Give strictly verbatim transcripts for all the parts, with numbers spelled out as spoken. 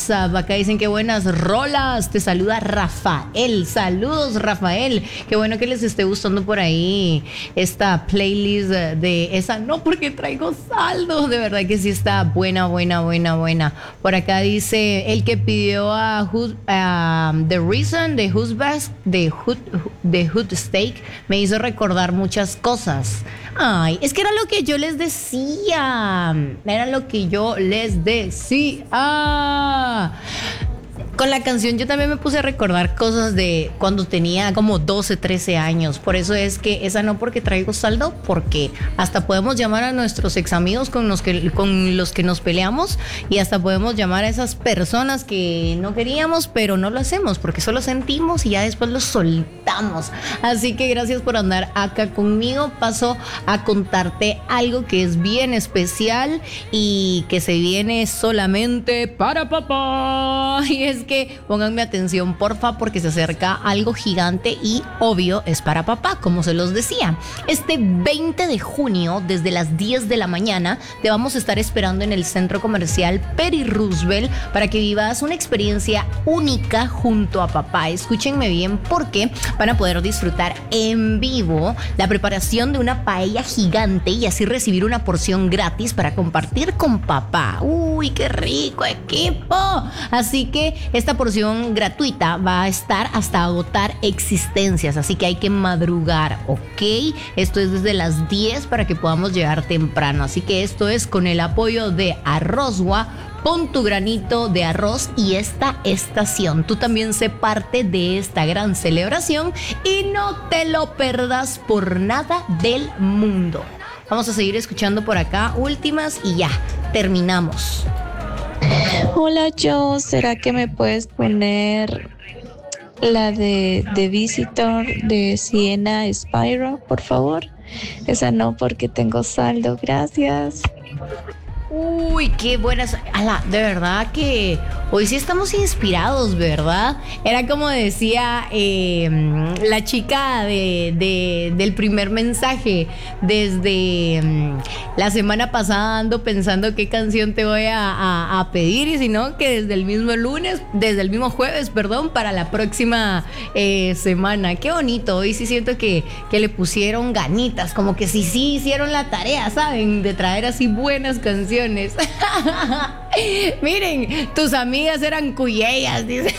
WhatsApp. Acá dicen que buenas rolas. Te saluda Rafael. Saludos, Rafael. Qué bueno que les esté gustando por ahí esta playlist de esa. No, porque traigo saldo. De verdad que sí está buena, buena, buena, buena. Por acá dice el que pidió a Hood, um, The Reason de Who's Best, de Hood, de Hood Steak, me hizo recordar muchas cosas. Ay, es que era lo que yo les decía. Era lo que yo les decía. Con la canción yo también me puse a recordar cosas de cuando tenía como doce, trece años. Por eso es que esa no porque traigo saldo, porque hasta podemos llamar a nuestros ex amigos con los que, con los que nos peleamos, y hasta podemos llamar a esas personas que no queríamos, pero no lo hacemos porque solo sentimos y ya después lo soltamos. Así que gracias por andar acá conmigo. Paso a contarte algo que es bien especial y que se viene solamente para papá. Y es que pónganme atención, porfa, porque se acerca algo gigante y obvio es para papá, como se los decía. Este veinte de junio, desde las diez de la mañana, te vamos a estar esperando en el Centro Comercial Perry Roosevelt para que vivas una experiencia única junto a papá. Escúchenme bien, porque van a poder disfrutar en vivo la preparación de una paella gigante y así recibir una porción gratis para compartir con papá. ¡Uy, qué rico, equipo! Así que esta porción gratuita va a estar hasta agotar existencias, así que hay que madrugar, ¿ok? Esto es desde las diez para que podamos llegar temprano, así que esto es con el apoyo de Arrozwa. Pon tu granito de arroz y esta estación. Tú también sé parte de esta gran celebración y no te lo perdas por nada del mundo. Vamos a seguir escuchando por acá últimas y ya, terminamos. Hola, Joe, ¿será que me puedes poner la de The Visitor de Sienna Spyro, por favor? Esa no, porque tengo saldo, gracias. Uy, qué buenas. Ala, de verdad que hoy sí estamos inspirados, ¿verdad? Era como decía eh, la chica de, de, del primer mensaje. Desde um, la semana pasada ando pensando qué canción te voy a, a, a pedir, y si no, que desde el mismo lunes, desde el mismo jueves, perdón, para la próxima eh, semana. Qué bonito. Hoy sí siento que, que le pusieron ganitas, como que sí, sí hicieron la tarea, ¿saben? De traer así buenas canciones. Miren, tus amigas eran cuyellas, dice.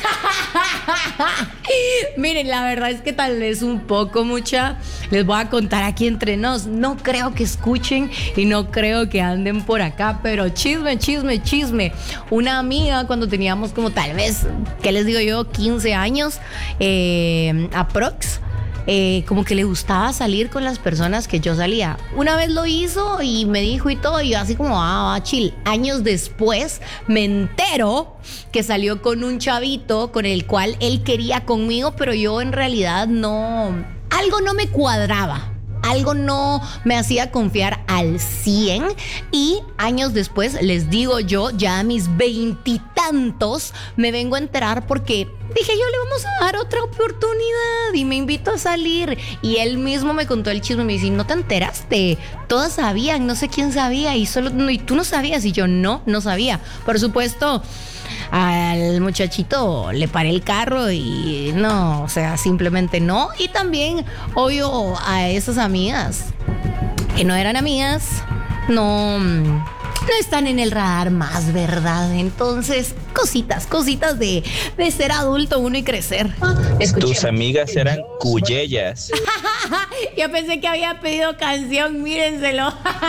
Miren, la verdad es que tal vez un poco mucha. Les voy a contar aquí entre nos. No creo que escuchen y no creo que anden por acá, pero chisme, chisme, chisme. Una amiga, cuando teníamos como tal vez, ¿qué les digo yo? quince años, eh, aprox. Eh, como que le gustaba salir con las personas que yo salía. Una vez lo hizo y me dijo y todo, y yo así como, ah, va, chill. Años después me entero que salió con un chavito con el cual él quería conmigo, pero yo en realidad no, algo no me cuadraba. Algo no me hacía confiar al cien, y años después, les digo yo, ya a mis veintitantos, me vengo a enterar porque dije yo, le vamos a dar otra oportunidad, y me invitó a salir, y él mismo me contó el chisme, me dice, ¿no te enteraste? Todas sabían, no sé quién sabía, y solo no, y tú no sabías, y yo no, no sabía. Por supuesto, al muchachito le paré el carro y no, o sea, simplemente no. Y también, obvio, a esas amigas que no eran amigas, no, no están en el radar más, ¿verdad? Entonces, cositas, cositas de, de ser adulto uno y crecer. Tus amigas eran cuyellas. Yo pensé que había pedido canción, mírenselo.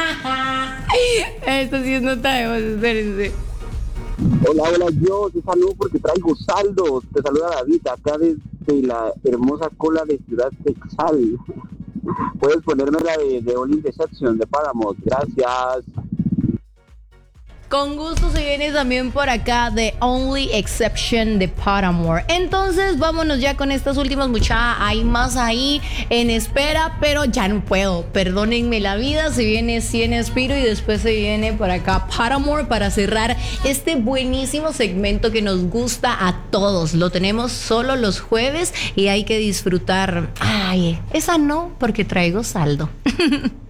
Esto sí es nota de voz, espérense. Hola, hola, yo te saludo porque traigo saldos. Te saluda David, acá desde la hermosa cola de Ciudad Texal. Puedes ponerme la de, de All in Deception de Paramount, gracias. Con gusto se viene también por acá The Only Exception de Paramore. Entonces vámonos ya con estas últimas, muchachas. Hay más ahí en espera, pero ya no puedo. Perdónenme la vida. Se viene Cien Espiro y después se viene por acá Paramore para cerrar este buenísimo segmento que nos gusta a todos. Lo tenemos solo los jueves y hay que disfrutar. Ay, esa no, porque traigo saldo.